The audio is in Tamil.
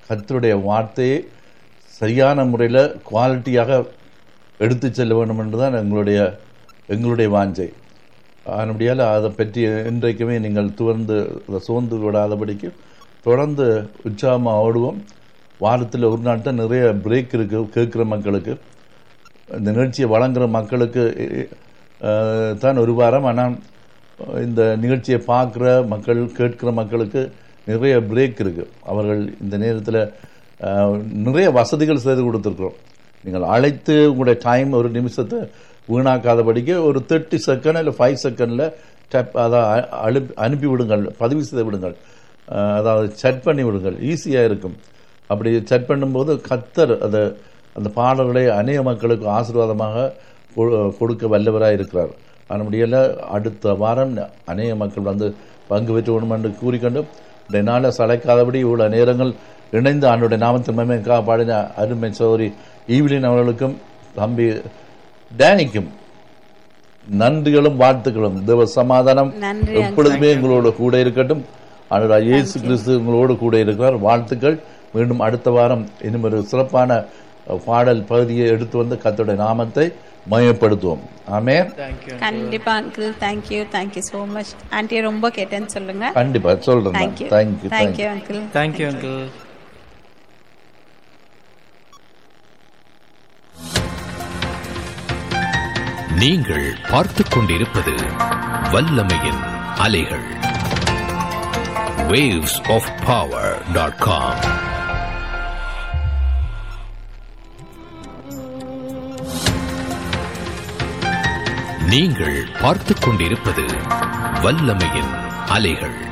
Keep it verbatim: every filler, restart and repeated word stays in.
கர்த்தருடைய வார்த்தையை சரியான முறையில் குவாலிட்டியாக எடுத்து செல்ல வேண்டும் என்றுதான் எங்களுடைய எங்களுடைய வாஞ்சை. அதனுடையால் அதை பற்றி இன்றைக்குமே நீங்கள் துவர்ந்து சோர்ந்து விடாதபடிக்கு தொடர்ந்து உற்சாகமாக ஓடுவோம். வாரத்தில் ஒரு நாள் தான் நிறைய பிரேக் இருக்குது. கேட்குற மக்களுக்கு, இந்த நிகழ்ச்சியை வழங்குகிற மக்களுக்கு தான் ஒரு வாரம். ஆனால் இந்த நிகழ்ச்சியை பார்க்குற மக்கள், கேட்குற மக்களுக்கு நிறைய பிரேக் இருக்குது. அவர்கள் இந்த நேரத்தில் நிறைய வசதிகள் செய்து கொடுத்துருக்குறோம். நீங்கள் அழைத்து உங்களுடைய டைம் ஒரு நிமிஷத்தை வீணாக்காதபடிக்கு ஒரு தேர்ட்டி செகண்ட் இல்லை ஃபைவ் செகண்டில் டேப் அதான் அனுப்பி அனுப்பி விடுங்கள், பதிவு செய்து விடுங்கள், அதாவது செட் பண்ணி விடுங்கள். ஈஸியாக இருக்கும். அப்படி செட் பண்ணும்போது கர்த்தர் அதை அந்த பாடல்களை அநேக மக்களுக்கு ஆசீர்வாதமாக கொடுக்க வல்லவராக இருக்கிறார். அதனுடைய அடுத்த வாரம் அநேக மக்கள் வந்து பங்கு பெற்று வேணும் என்று கூறிக்கொண்டு இந்த நாளை சளைக்காதபடி இவ்வளோ நேரங்கள் இணைந்து ஆண்டுடைய நாமத்தின் மகிமைக்காக பாடின அருமை சகோதரி ஈவிலின் அவர்களுக்கும் தம்பி டேனிக்கும் நன்றிகளும் வாழ்த்துக்களும். தேவ சமாதானம் எப்பொழுதுமே எங்களோட கூட இருக்கட்டும். ஆண்டவராகிய இயேசு கிறிஸ்து உங்களோடு கூட இருக்கிறார். வாழ்த்துக்கள். மீண்டும் அடுத்த வாரம் இன்னும் ஒரு சிறப்பான பாடல் பகுதியை எடுத்து வந்து கர்த்தருடைய நாமத்தை மகிமைப்படுத்துவோம். ஆமென். கண்டிப்பா uncle. Thank you thank you so much. Anti ரொம்ப கேட்டேன்னு சொல்லுங்க. கண்டிப்பா சொல்றேன். Thank you thank you thank you uncle. Thank you uncle. நீங்கள் பார்த்துக் கொண்டிருப்பது வல்லமையின் அலைகள். waves of power dot com. நீங்கள் பார்த்துக் கொண்டிருப்பது வல்லமையின் அலைகள்.